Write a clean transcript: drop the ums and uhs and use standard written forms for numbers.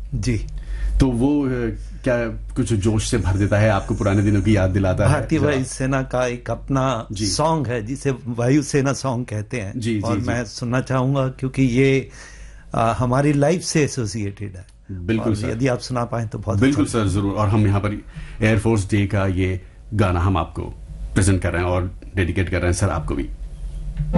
जी। तो वो क्या कुछ जोश से भर देता है, आपको पुराने दिनों की याद दिलाता है? भारतीय वायुसेना का एक अपना सॉन्ग है जिसे वायुसेना सॉन्ग कहते हैं। जी, और मैं सुनना चाहूंगा क्योंकि ये हमारी लाइफ से एसोसिएटेड है। बिल्कुल सर, यदि आप सुना पाए तो बहुत बिल्कुल सर, जरूर। और हम यहाँ पर एयरफोर्स डे का ये गाना हम आपको प्रेजेंट कर रहे हैं और डेडिकेट कर रहे हैं सर आपको भी।